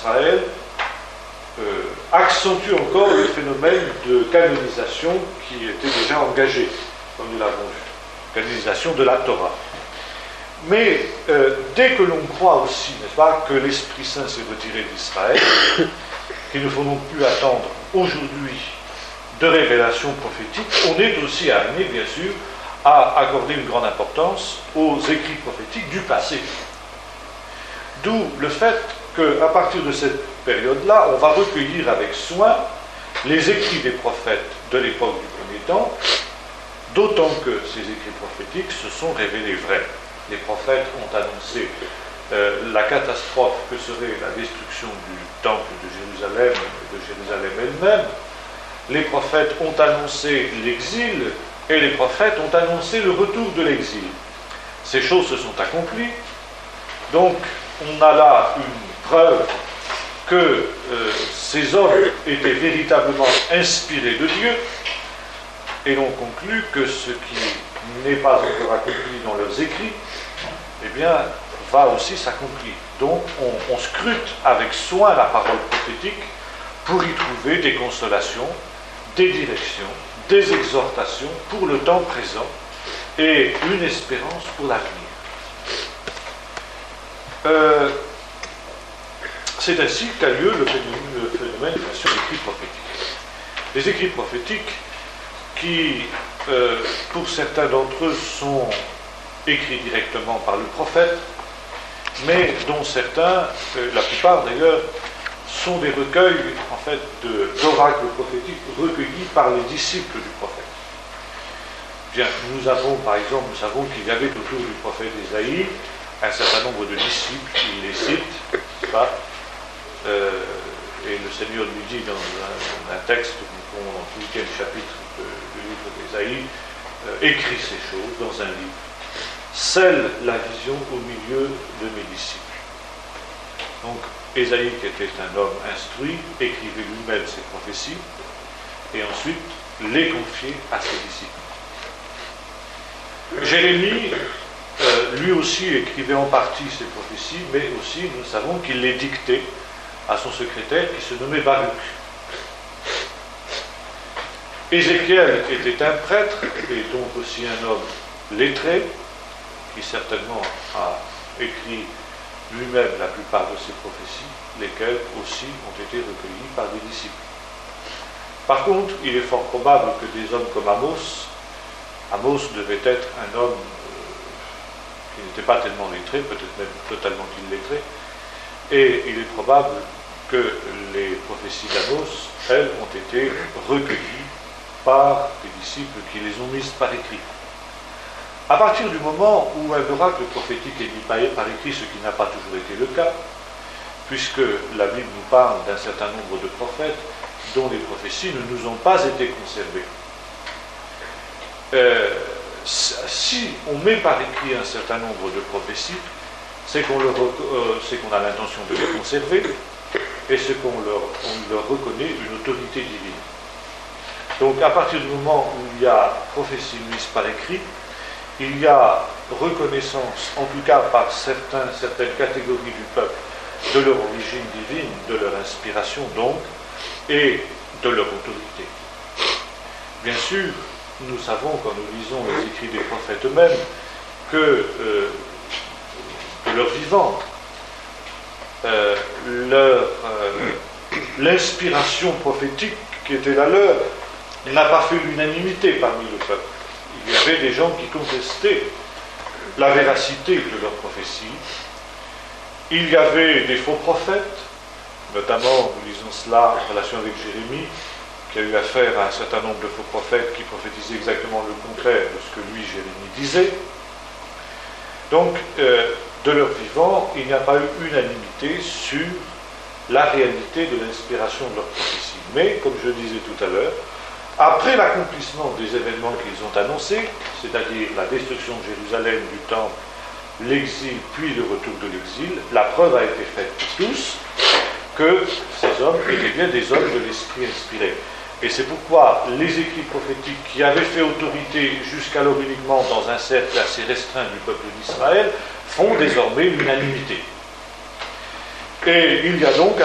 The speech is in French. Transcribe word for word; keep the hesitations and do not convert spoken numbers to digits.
d'Israël euh, accentue encore le phénomène de canonisation qui était déjà engagé, comme nous l'avons vu, canonisation de la Torah. Mais euh, dès que l'on croit aussi, n'est-ce pas, que l'Esprit Saint s'est retiré d'Israël, qu'il ne faut non plus attendre aujourd'hui de révélations prophétiques, on est aussi amené, bien sûr, à accorder une grande importance aux écrits prophétiques du passé. D'où le fait qu'à partir de cette période-là, on va recueillir avec soin les écrits des prophètes de l'époque du premier temps, d'autant que ces écrits prophétiques se sont révélés vrais. Les prophètes ont annoncé euh, la catastrophe que serait la destruction du temple de Jérusalem et de Jérusalem elle-même. Les prophètes ont annoncé l'exil et les prophètes ont annoncé le retour de l'exil. Ces choses se sont accomplies. Donc, on a là une preuve que euh, ces hommes étaient véritablement inspirés de Dieu, et l'on conclut que ce qui n'est pas encore accompli dans leurs écrits, eh bien, va aussi s'accomplir. Donc, on, on scrute avec soin la parole prophétique pour y trouver des consolations, des directions, des exhortations pour le temps présent et une espérance pour l'avenir. Euh, c'est ainsi qu'a lieu le phénomène, le phénomène de l'écrit prophétique. Les écrits prophétiques qui, euh, pour certains d'entre eux, sont écrits directement par le prophète, mais dont certains, euh, la plupart d'ailleurs, sont des recueils en fait de, d'oracles prophétiques recueillis par les disciples du prophète. Bien, nous avons par exemple, nous savons qu'il y avait autour du prophète Ésaïe un certain nombre de disciples, il les cite, n'est-ce pas, euh, et le Seigneur lui dit dans un, un texte que nous trouvons dans le huitième chapitre de, du livre d'Ésaïe, euh, écris ces choses dans un livre, scelle la vision au milieu de mes disciples. Donc, Ésaïe, qui était un homme instruit, écrivait lui-même ses prophéties, et ensuite les confiait à ses disciples. Jérémie, euh, lui aussi, écrivait en partie ses prophéties, mais aussi, nous savons qu'il les dictait à son secrétaire, qui se nommait Baruch. Ézéchiel était un prêtre, et donc aussi un homme lettré, qui certainement a écrit lui-même la plupart de ses prophéties, lesquelles aussi ont été recueillies par des disciples. Par contre, il est fort probable que des hommes comme Amos, Amos devait être un homme euh, qui n'était pas tellement lettré, peut-être même totalement illettré, et il est probable que les prophéties d'Amos, elles, ont été recueillies par des disciples qui les ont mises par écrit. À partir du moment où un oracle prophétique est mis par écrit, ce qui n'a pas toujours été le cas, puisque la Bible nous parle d'un certain nombre de prophètes dont les prophéties ne nous ont pas été conservées. Euh, si on met par écrit un certain nombre de prophéties, c'est qu'on, leur, euh, c'est qu'on a l'intention de les conserver, et c'est qu'on leur, on leur reconnaît une autorité divine. Donc à partir du moment où il y a prophétie mise par écrit, il y a reconnaissance, en tout cas par certains, certaines catégories du peuple, de leur origine divine, de leur inspiration donc, et de leur autorité. Bien sûr, nous savons, quand nous lisons les écrits des prophètes eux-mêmes, que euh, de leur vivant, euh, leur, euh, l'inspiration prophétique qui était la leur n'a pas fait l'unanimité parmi le peuple. Il y avait des gens qui contestaient la véracité de leurs prophéties. Il y avait des faux prophètes, notamment, nous lisons cela en relation avec Jérémie, qui a eu affaire à un certain nombre de faux prophètes qui prophétisaient exactement le contraire de ce que lui, Jérémie, disait. Donc, euh, de leur vivant, il n'y a pas eu unanimité sur la réalité de l'inspiration de leurs prophéties. Mais, comme je disais tout à l'heure, après l'accomplissement des événements qu'ils ont annoncés, c'est-à-dire la destruction de Jérusalem, du temple, l'exil, puis le retour de l'exil, la preuve a été faite pour tous que ces hommes étaient bien des hommes de l'esprit inspiré. Et c'est pourquoi les écrits prophétiques qui avaient fait autorité jusqu'alors uniquement dans un cercle assez restreint du peuple d'Israël font désormais l'unanimité. Et il y a donc